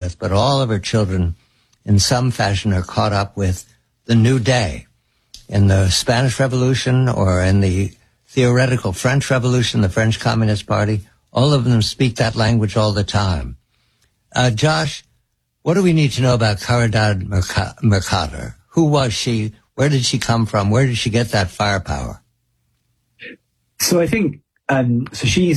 with, but all of her children in some fashion are caught up with the new day. In the Spanish Revolution or in the theoretical French Revolution, the French Communist Party, all of them speak that language all the time. Josh, what do we need to know about Caridad Mercader? Who was she? Where did she come from? Where did she get that firepower? So I think, so she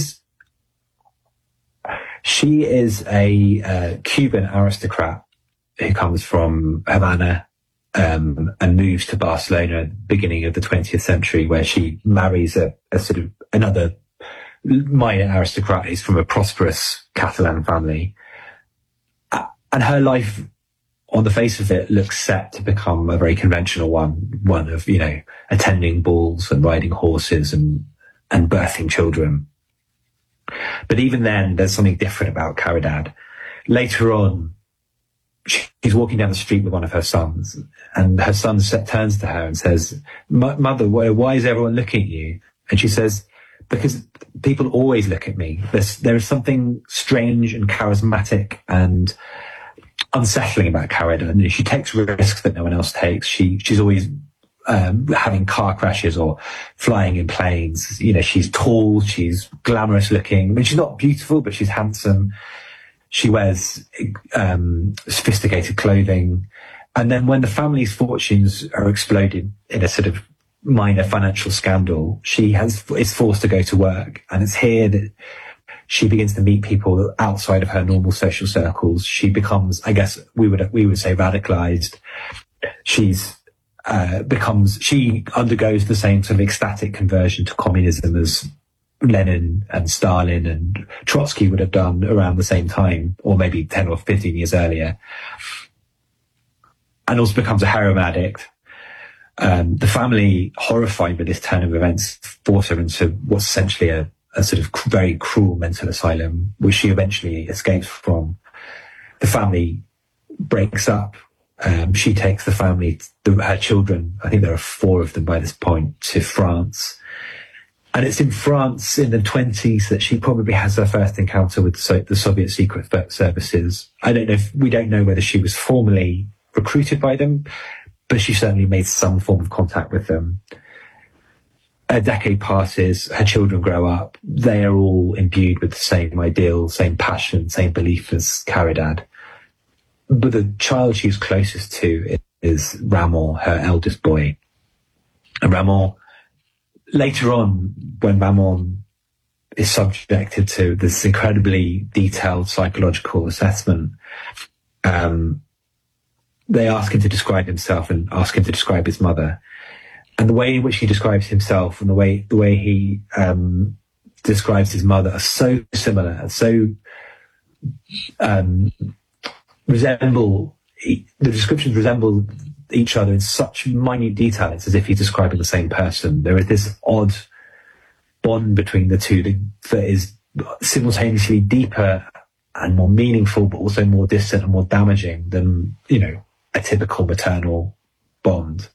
is a Cuban aristocrat who comes from Havana, and moves to Barcelona at the beginning of the 20th century, where she marries a sort of another minor aristocrat who's from a prosperous Catalan family. And her life, on the face of it, looks set to become a very conventional one of, attending balls and riding horses and birthing children. But even then, there's something different about Caridad. Later on, she's walking down the street with one of her sons, and her son turns to her and says, "Mother, why is everyone looking at you?" And she says, "Because people always look at me. There is something strange and charismatic and unsettling about Caridad. And she takes risks that no one else takes. She's always having car crashes or flying in planes. She's tall, she's glamorous looking. I mean, she's not beautiful, but she's handsome. She wears sophisticated clothing. And then when the family's fortunes are exploded in a sort of minor financial scandal, she is forced to go to work. And it's here that she begins to meet people outside of her normal social circles. She becomes, I guess we would say, radicalized. She undergoes the same sort of ecstatic conversion to communism as Lenin and Stalin and Trotsky would have done around the same time, or maybe 10 or 15 years earlier. And also becomes a heroin addict. The family, horrified by this turn of events, force her into what's essentially a sort of very cruel mental asylum, which she eventually escapes from. The family breaks up. She takes the family, her children, I think there are 4 of them by this point, to France. And it's in France in the 1920s that she probably has her first encounter with the Soviet secret services. We don't know whether she was formally recruited by them, but she certainly made some form of contact with them. A decade passes, her children grow up. They are all imbued with the same ideal, same passion, same belief as Caridad. But the child she's closest to is Ramon, her eldest boy. And Ramon, later on, when Ramon is subjected to this incredibly detailed psychological assessment, they ask him to describe himself and ask him to describe his mother. And the way in which he describes himself and the way he describes his mother are so similar and so the descriptions resemble each other in such minute detail. It's as if he's describing the same person. There is this odd bond between the two that is simultaneously deeper and more meaningful, but also more distant and more damaging than, a typical maternal bond.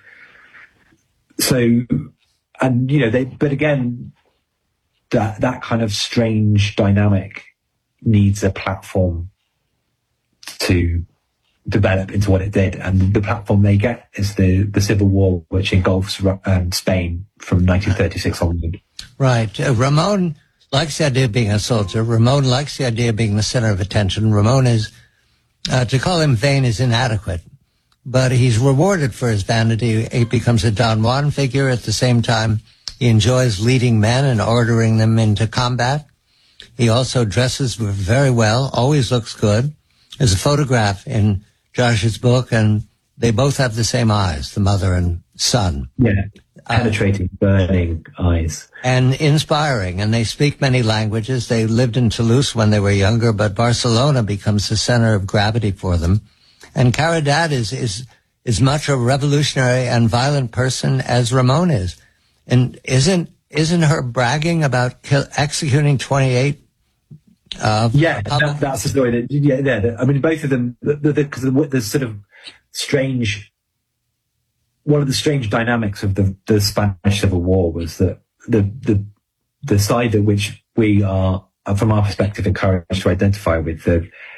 So, and, but again, that kind of strange dynamic needs a platform to develop into what it did. And the platform they get is the Civil War, which engulfs Spain from 1936 onward. Right. Ramon likes the idea of being a soldier. Ramon likes the idea of being the center of attention. Ramon is, to call him vain is inadequate, but he's rewarded for his vanity. He becomes a Don Juan figure. At the same time, he enjoys leading men and ordering them into combat. He also dresses very well, always looks good. There's a photograph in Josh's book, and they both have the same eyes, the mother and son. Yeah, penetrating, burning eyes. And inspiring, and they speak many languages. They lived in Toulouse when they were younger, but Barcelona becomes the center of gravity for them. And Caridad is much a revolutionary and violent person as Ramon is. And isn't her bragging about executing 28? That's the story. I mean, both of them, because the sort of strange, one of the strange dynamics of the Spanish Civil War was that the side at which we are, from our perspective, encouraged to identify with,